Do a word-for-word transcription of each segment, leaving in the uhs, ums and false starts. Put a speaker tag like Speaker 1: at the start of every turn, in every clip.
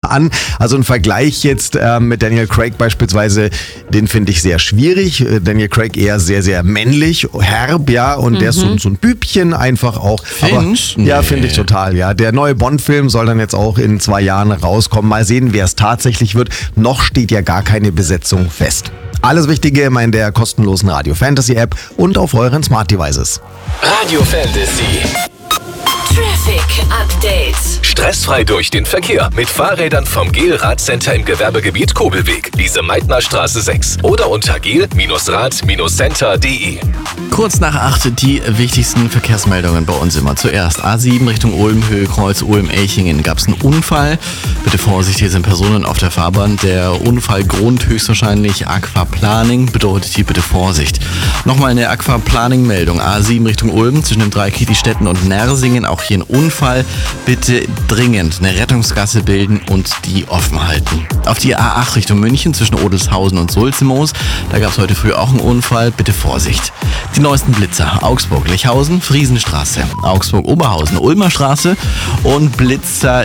Speaker 1: an. Also ein Vergleich jetzt äh, mit Daniel Craig beispielsweise, den finde ich sehr schwierig. Daniel Craig eher sehr, sehr männlich, herb, ja, und mhm. der ist so, so ein Bübchen einfach auch.
Speaker 2: Findest?
Speaker 1: Aber, ja, finde ich total, ja. Der neue Bond-Film soll dann jetzt auch in zwei Jahren rauskommen. Mal sehen, wer es tatsächlich wird. Noch steht ja gar keine Besetzung fest. Alles Wichtige immer in der kostenlosen Radio Fantasy App und auf euren Smart Devices.
Speaker 3: Radio Fantasy.
Speaker 4: Traffic Update.
Speaker 3: Stressfrei durch den Verkehr mit Fahrrädern vom Gel-Rad-Center im Gewerbegebiet Kobelweg, Lise-Meitner-Straße sechs oder unter gel Rad Center punkt de.
Speaker 2: Kurz nach acht die wichtigsten Verkehrsmeldungen bei uns immer. Zuerst A sieben Richtung Ulm, Höhe Kreuz Ulm-Elchingen. Gab es einen Unfall? Bitte Vorsicht, hier sind Personen auf der Fahrbahn. Der Unfallgrund höchstwahrscheinlich Aquaplaning. Bedeutet hier bitte Vorsicht. Nochmal eine Aquaplaning-Meldung. A sieben Richtung Ulm zwischen dem Dreieck Kietistetten und Nersingen. Auch hier ein Unfall. Bitte dringend eine Rettungsgasse bilden und die offen halten. Auf die A acht Richtung München zwischen Odelshausen und Sulzimoos. Da gab es heute früh auch einen Unfall. Bitte Vorsicht. Die neuesten Blitzer. Augsburg, Lechhausen, Friesenstraße. Augsburg, Oberhausen, Ulmer Straße. Und Blitzer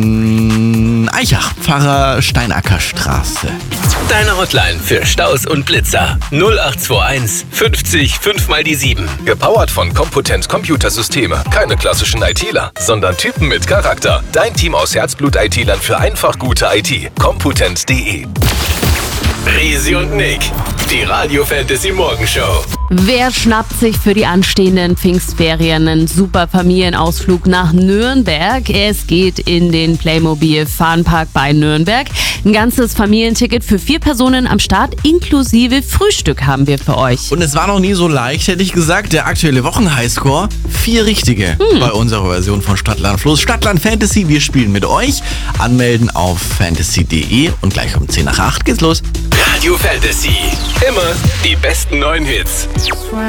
Speaker 2: in Eichach, Pfarrer Steinacker Straße.
Speaker 3: Deine Hotline für Staus und Blitzer. null acht zwei eins fünfzig fünf mal die sieben. Gepowert von Computent Computersysteme. Keine klassischen ITler, sondern Typen mit Charakter. Dein Team aus Herzblut-I T-Lern für einfach gute I T. Computent punkt de. Resi und Nick, die Radio Fantasy Morgenshow.
Speaker 5: Wer schnappt sich für die anstehenden Pfingstferien einen super Familienausflug nach Nürnberg? Es geht in den Playmobil Farnpark bei Nürnberg. Ein ganzes Familienticket für vier Personen am Start inklusive Frühstück haben wir für euch.
Speaker 2: Und es war noch nie so leicht, hätte ich gesagt. Der aktuelle Wochenhighscore, vier richtige hm. bei unserer Version von Stadtland Fluss. Stadtland Fantasy, wir spielen mit euch. Anmelden auf fantasy punkt de und gleich um zehn nach acht geht's los.
Speaker 3: Radio Fantasy, immer die besten neuen Hits.